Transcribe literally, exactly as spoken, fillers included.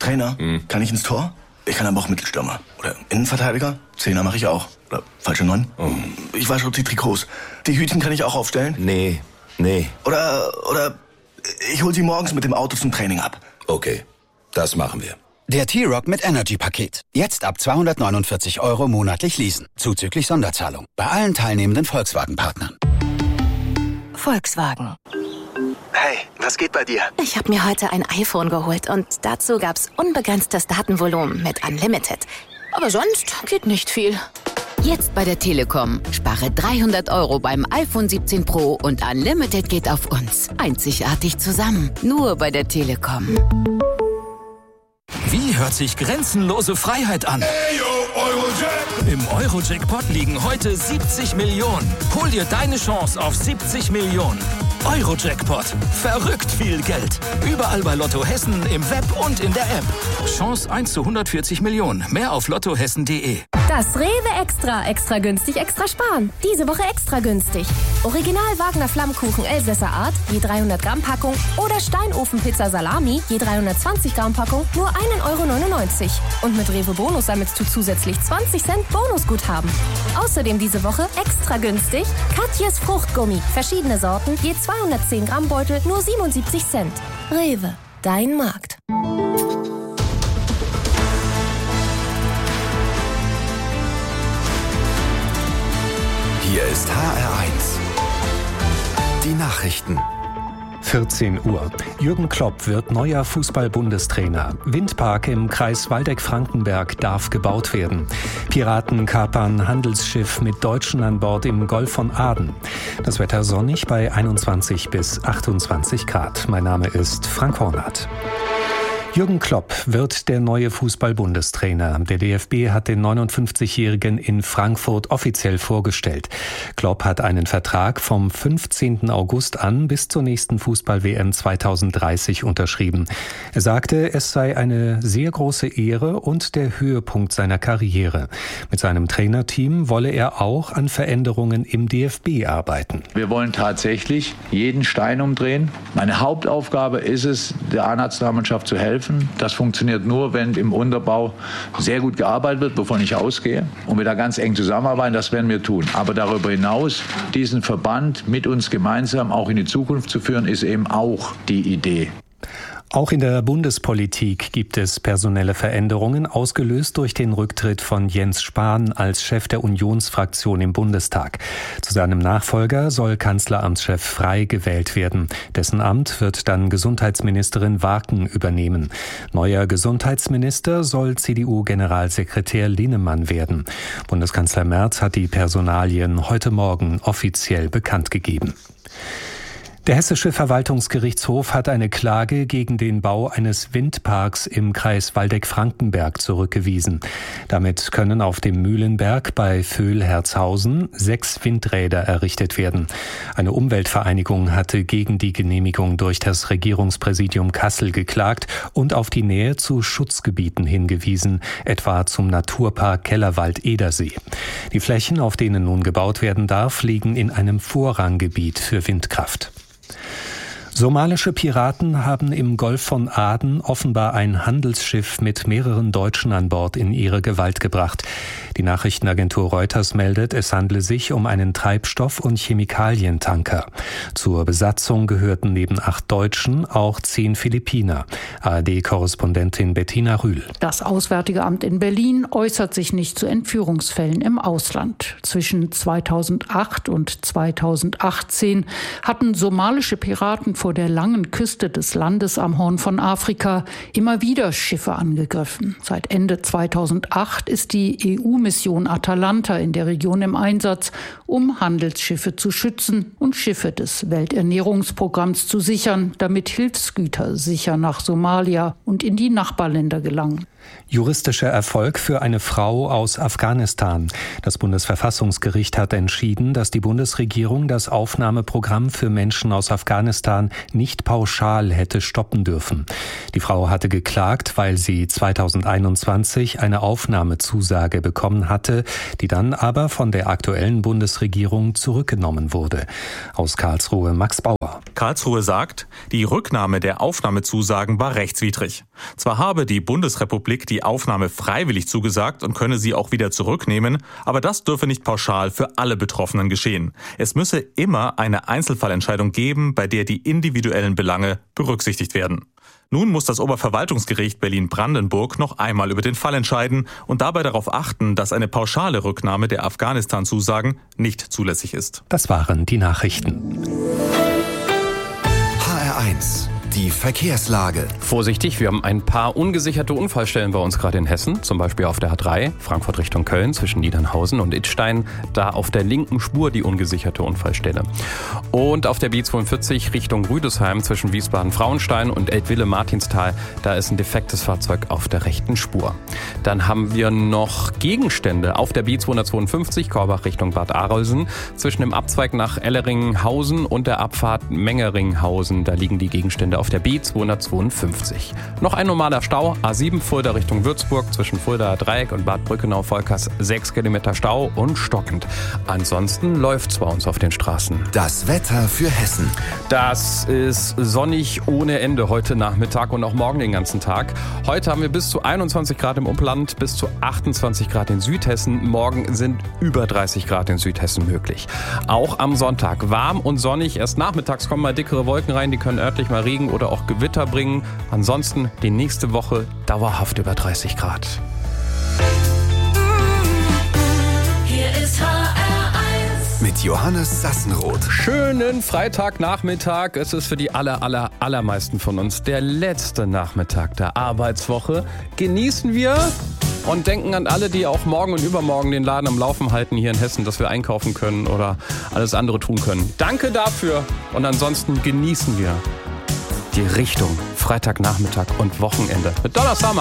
Trainer, hm. kann ich ins Tor? Ich kann aber auch Mittelstürmer. Oder Innenverteidiger? Zehner mache ich auch. Oder falsche Neun? Oh. Ich wasche auch die Trikots. Die Hütchen kann ich auch aufstellen? Nee, nee. Oder, oder ich hol sie morgens mit dem Auto zum Training ab. Okay, das machen wir. Der T-Rock mit Energy-Paket. Jetzt ab zweihundertneunundvierzig Euro monatlich leasen. Zuzüglich Sonderzahlung. Bei allen teilnehmenden Volkswagen-Partnern. Volkswagen. Hey, was geht bei dir? Ich habe mir heute ein iPhone geholt und dazu gab's unbegrenztes Datenvolumen mit Unlimited. Aber sonst geht nicht viel. Jetzt bei der Telekom. Spare dreihundert Euro beim iPhone siebzehn Pro und Unlimited geht auf uns. Einzigartig zusammen. Nur bei der Telekom. Wie hört sich grenzenlose Freiheit an? Im Euro-Jackpot liegen heute siebzig Millionen. Hol dir deine Chance auf siebzig Millionen. Euro-Jackpot. Verrückt viel Geld. Überall bei Lotto Hessen, im Web und in der App. Chance eins zu hundertvierzig Millionen. Mehr auf lottohessen punkt de. Das Rewe Extra. Extra günstig, extra sparen. Diese Woche extra günstig. Original Wagner Flammkuchen Elsässer Art, je dreihundert Gramm Packung. Oder Steinofenpizza Salami, je dreihundertzwanzig Gramm Packung, nur ein Euro neunundneunzig. Und mit Rewe Bonus sammelst du zusätzlich zwanzig Cent Bonusguthaben. Außerdem diese Woche extra günstig Katjes Fruchtgummi. Verschiedene Sorten, je zweihundertzehn Gramm Beutel, nur siebenundsiebzig Cent. Rewe, dein Markt. Hier ist H R eins. Die Nachrichten. vierzehn Uhr. Jürgen Klopp wird neuer Fußball-Bundestrainer. Windpark im Kreis Waldeck-Frankenberg darf gebaut werden. Piraten kapern Handelsschiff mit Deutschen an Bord im Golf von Aden. Das Wetter sonnig bei einundzwanzig bis achtundzwanzig Grad. Mein Name ist Frank Hornath. Jürgen Klopp wird der neue Fußball-Bundestrainer. Der D F B hat den neunundfünfzigjährigen in Frankfurt offiziell vorgestellt. Klopp hat einen Vertrag vom fünfzehnten August an bis zur nächsten Fußball-W M zweitausenddreißig unterschrieben. Er sagte, es sei eine sehr große Ehre und der Höhepunkt seiner Karriere. Mit seinem Trainerteam wolle er auch an Veränderungen im D F B arbeiten. Wir wollen tatsächlich jeden Stein umdrehen. Meine Hauptaufgabe ist es, der A-Nationalmannschaft zu helfen. Das funktioniert nur, wenn im Unterbau sehr gut gearbeitet wird, wovon ich ausgehe. Und wir da ganz eng zusammenarbeiten, das werden wir tun. Aber darüber hinaus, diesen Verband mit uns gemeinsam auch in die Zukunft zu führen, ist eben auch die Idee. Auch in der Bundespolitik gibt es personelle Veränderungen, ausgelöst durch den Rücktritt von Jens Spahn als Chef der Unionsfraktion im Bundestag. Zu seinem Nachfolger soll Kanzleramtschef Frey gewählt werden. Dessen Amt wird dann Gesundheitsministerin Warken übernehmen. Neuer Gesundheitsminister soll C D U-Generalsekretär Linnemann werden. Bundeskanzler Merz hat die Personalien heute Morgen offiziell bekannt gegeben. Der Hessische Verwaltungsgerichtshof hat eine Klage gegen den Bau eines Windparks im Kreis Waldeck-Frankenberg zurückgewiesen. Damit können auf dem Mühlenberg bei Vöhl-Herzhausen sechs Windräder errichtet werden. Eine Umweltvereinigung hatte gegen die Genehmigung durch das Regierungspräsidium Kassel geklagt und auf die Nähe zu Schutzgebieten hingewiesen, etwa zum Naturpark Kellerwald-Edersee. Die Flächen, auf denen nun gebaut werden darf, liegen in einem Vorranggebiet für Windkraft. Somalische Piraten haben im Golf von Aden offenbar ein Handelsschiff mit mehreren Deutschen an Bord in ihre Gewalt gebracht. Die Nachrichtenagentur Reuters meldet, es handle sich um einen Treibstoff- und Chemikalientanker. Zur Besatzung gehörten neben acht Deutschen auch zehn Philippiner. A R D-Korrespondentin Bettina Rühl. Das Auswärtige Amt in Berlin äußert sich nicht zu Entführungsfällen im Ausland. Zwischen zweitausendacht und zweitausendachtzehn hatten somalische Piraten vor der langen Küste des Landes am Horn von Afrika immer wieder Schiffe angegriffen. Seit Ende zweitausendacht ist die E U-Mission Atalanta in der Region im Einsatz, um Handelsschiffe zu schützen und Schiffe des Welternährungsprogramms zu sichern, damit Hilfsgüter sicher nach Somalia und in die Nachbarländer gelangen. Juristischer Erfolg für eine Frau aus Afghanistan. Das Bundesverfassungsgericht hat entschieden, dass die Bundesregierung das Aufnahmeprogramm für Menschen aus Afghanistan nicht pauschal hätte stoppen dürfen. Die Frau hatte geklagt, weil sie zweitausendeinundzwanzig eine Aufnahmezusage bekommen hatte, die dann aber von der aktuellen Bundesregierung zurückgenommen wurde. Aus Karlsruhe Max Bauer. Karlsruhe sagt, die Rücknahme der Aufnahmezusagen war rechtswidrig. Zwar habe die Bundesrepublik die Aufnahme freiwillig zugesagt und könne sie auch wieder zurücknehmen, aber das dürfe nicht pauschal für alle Betroffenen geschehen. Es müsse immer eine Einzelfallentscheidung geben, bei der die individuellen Belange berücksichtigt werden. Nun muss das Oberverwaltungsgericht Berlin-Brandenburg noch einmal über den Fall entscheiden und dabei darauf achten, dass eine pauschale Rücknahme der Afghanistan-Zusagen nicht zulässig ist. Das waren die Nachrichten. H R eins. Die Verkehrslage. Vorsichtig, wir haben ein paar ungesicherte Unfallstellen bei uns gerade in Hessen. Zum Beispiel auf der A drei, Frankfurt Richtung Köln, zwischen Niedernhausen und Idstein. Da auf der linken Spur die ungesicherte Unfallstelle. Und auf der B zweiundvierzig Richtung Rüdesheim, zwischen Wiesbaden-Frauenstein und Eltville-Martinsthal. Da ist ein defektes Fahrzeug auf der rechten Spur. Dann haben wir noch Gegenstände auf der B zweihundertzweiundfünfzig, Korbach Richtung Bad Arolsen. Zwischen dem Abzweig nach Elleringhausen und der Abfahrt Mengeringhausen. Da liegen die Gegenstände auf der B zweihundertzweiundfünfzig. Noch ein normaler Stau, A sieben Fulda Richtung Würzburg, zwischen Fuldaer Dreieck und Bad Brückenau-Volkers sechs Kilometer Stau und stockend. Ansonsten läuft's bei uns auf den Straßen. Das Wetter für Hessen. Das ist sonnig ohne Ende heute Nachmittag und auch morgen den ganzen Tag. Heute haben wir bis zu einundzwanzig Grad im Umland, bis zu achtundzwanzig Grad in Südhessen. Morgen sind über dreißig Grad in Südhessen möglich. Auch am Sonntag warm und sonnig. Erst nachmittags kommen mal dickere Wolken rein, die können örtlich mal Regen oder auch Gewitter bringen. Ansonsten die nächste Woche dauerhaft über dreißig Grad. Hier ist H R eins mit Johannes Sassenroth. Schönen Freitagnachmittag. Es ist für die aller, aller, allermeisten von uns der letzte Nachmittag der Arbeitswoche. Genießen wir und denken an alle, die auch morgen und übermorgen den Laden am Laufen halten hier in Hessen, dass wir einkaufen können oder alles andere tun können. Danke dafür und ansonsten genießen wir die Richtung Freitagnachmittag und Wochenende mit Donna Summer.